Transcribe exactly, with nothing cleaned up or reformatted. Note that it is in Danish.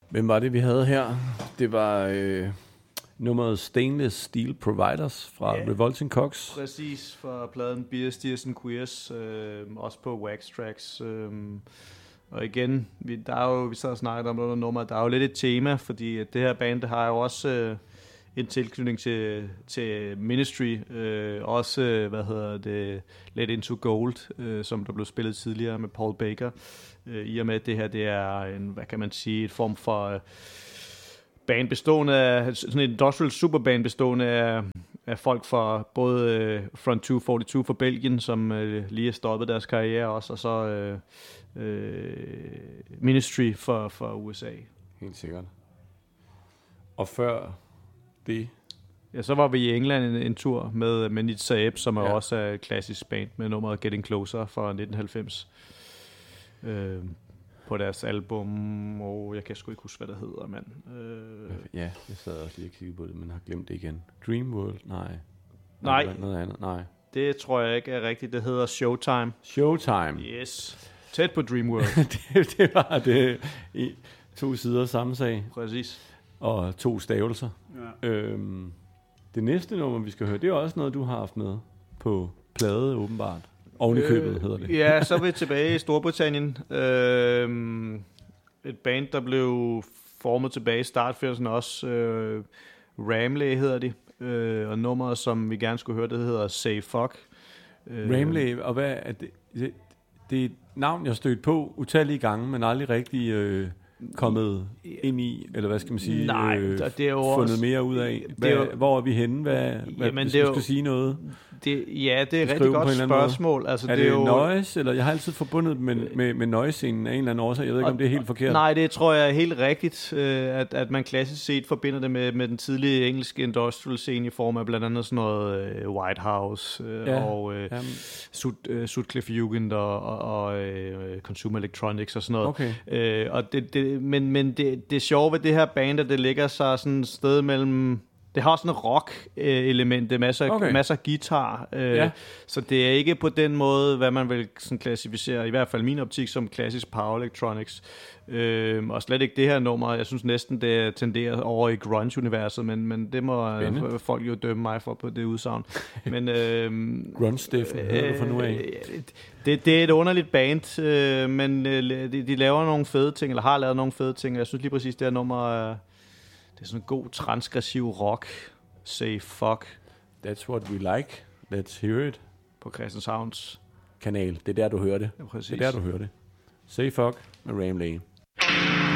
Hvem var det, vi havde her? Det var øh, nummeret Stainless Steel Providers fra yeah. Revolting Cocks. Præcis, fra pladen Beer, Steers and Queers, øh, også på Wax Tracks. Øh, og igen, vi, der er jo, vi så har snakket om noget nummer, der er jo lidt et tema, fordi det her band har jo også øh, en tilknytning til, til Ministry, øh, også, øh, hvad hedder det, Let Into Gold, øh, som der blev spillet tidligere med Paul Baker. Øh, I og med, at det her, det er en, hvad kan man sige, et form for øh, band bestående af, sådan en industrial superband bestående af, af folk fra både øh, Front to fyrre-to fra Belgien, som øh, lige har stoppet deres karriere også, og så øh, øh, Ministry for, for U S A. Helt sikkert. Og før det... Ja, så var vi i England en, en tur med, med Nid Saeb, som er ja. også et klassisk band med nummeret Getting Closer fra nitten halvfems. Øh, på deres album, og jeg kan sgu ikke huske, hvad det hedder, mand. Øh, ja, jeg sad også lige og kiggede på det, men har glemt det igen. Dream World? Nej. Nej. Noget andet? Nej. Det tror jeg ikke er rigtigt. Det hedder Showtime. Showtime. Yes. Tæt på Dream World. det, det var det. I to sider samme sag. Præcis. Og to stavelser. Ja. Øhm, det næste nummer, vi skal høre, det er også noget, du har haft med på plade, åbenbart. Oven i købet, øh, hedder det. Ja, så er vi tilbage i Storbritannien. Øh, et band, der blev formet tilbage i startfærdelsen også. Øh, Ramley hedder de. Øh, og nummeret, som vi gerne skulle høre, det hedder Say Fuck. Øh, Ramley, og hvad er det? Det, det er et navn, jeg har stødt på utallige gange, men aldrig rigtig øh, kommet ind i, eller hvad skal man sige, Nej, øh, det er jo fundet også, mere ud af. Hvad, det er jo, hvor er vi henne? Hvad, hvad, jamen, hvis det er du jo, skal sige noget? Det, ja, det er et rigtig godt spørgsmål. Altså, er det, det, er jo noise, eller jeg har altid forbundet med, med, med noise-scenen af en eller anden årsag. Jeg ved ikke, om det er helt forkert. Nej, det tror jeg er helt rigtigt, at, at man klassisk set forbinder det med, med den tidlige engelske industrial scene i form af blandt andet sådan noget uh, White House uh, ja, og uh, Sud, uh, Sudcliffe Jugend og, og, og uh, Consumer Electronics og sådan noget. Okay. Uh, og det, det, men men det, det sjove ved det her band, at det ligger sig sådan et sted mellem... Det har sådan et rock-element, det er masser, okay. masser af guitar, øh, ja. Så det er ikke på den måde, hvad man vil sådan klassificere, i hvert fald min optik, som klassisk power electronics. Øh, og slet ikke det her nummer, jeg synes næsten, det tenderer over i grunge-universet, men, men det må Spændende. folk jo dømme mig for på det udsagn. Men, øh, grunge-steffen, hører øh, du fra nu af? Det, det er et underligt band, øh, men øh, de, de laver nogle fede ting, eller har lavet nogle fede ting, og jeg synes lige præcis, det her nummer... Øh, Det er sådan en god transgressiv rock. Say fuck. That's what we like. Let's hear it. På Christianshavns kanal. Det er der, du hører det. Ja, præcis. Det er der, du hører det. Say fuck med Ramley.